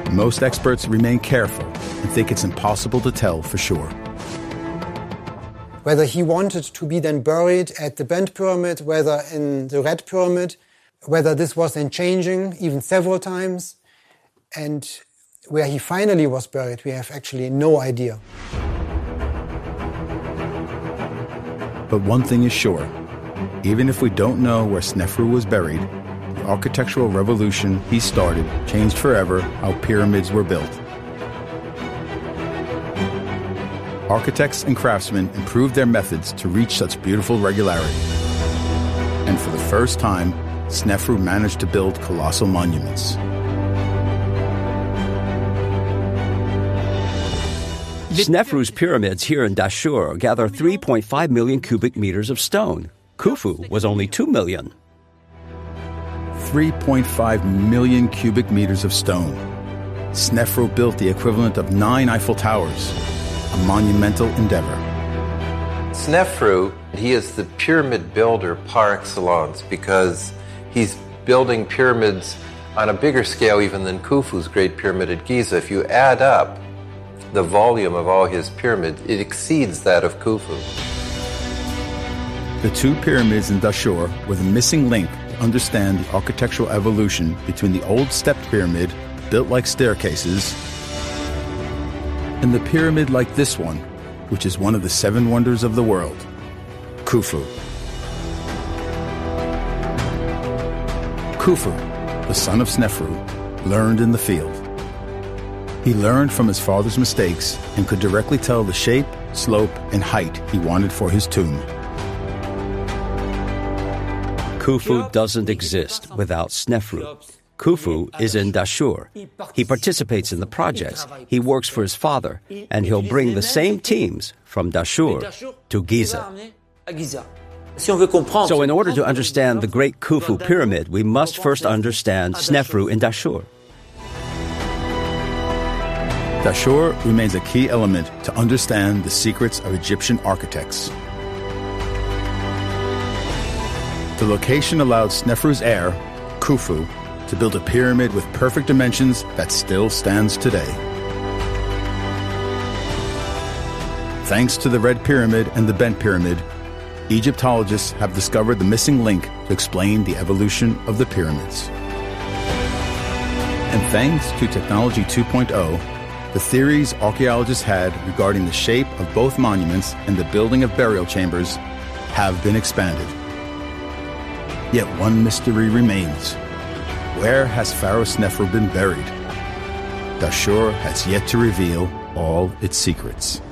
Most experts remain careful and think it's impossible to tell for sure. Whether he wanted to be then buried at the Bent Pyramid, whether in the Red Pyramid, whether this was then changing even several times, and where he finally was buried, we have actually no idea. But one thing is sure, even if we don't know where Snefru was buried, the architectural revolution he started changed forever how pyramids were built. Architects and craftsmen improved their methods to reach such beautiful regularity. And for the first time, Snefru managed to build colossal monuments. Snefru's pyramids here in Dashur gather 3.5 million cubic meters of stone. Khufu was only 2 million. 3.5 million cubic meters of stone. Snefru built the equivalent of 9 Eiffel Towers, a monumental endeavor. Snefru, he is the pyramid builder par excellence because he's building pyramids on a bigger scale even than Khufu's Great Pyramid at Giza. If you add up the volume of all his pyramids, it exceeds that of Khufu. The two pyramids in Dashur were the missing link to understand the architectural evolution between the old stepped pyramid, built like staircases, and the pyramid like this one, which is one of the 7 wonders of the world, Khufu. Khufu, the son of Snefru, learned in the field. He learned from his father's mistakes and could directly tell the shape, slope, and height he wanted for his tomb. Khufu doesn't exist without Snefru. Khufu is in Dashur. He participates in the projects. He works for his father, and he'll bring the same teams from Dashur to Giza. So in order to understand the Great Khufu Pyramid, we must first understand Snefru in Dashur. Dashur remains a key element to understand the secrets of Egyptian architects. The location allowed Snefru's heir, Khufu, to build a pyramid with perfect dimensions that still stands today. Thanks to the Red Pyramid and the Bent Pyramid, Egyptologists have discovered the missing link to explain the evolution of the pyramids. And thanks to Technology 2.0, the theories archaeologists had regarding the shape of both monuments and the building of burial chambers have been expanded. Yet one mystery remains. Where has Pharaoh Snefru been buried? Dashur has yet to reveal all its secrets.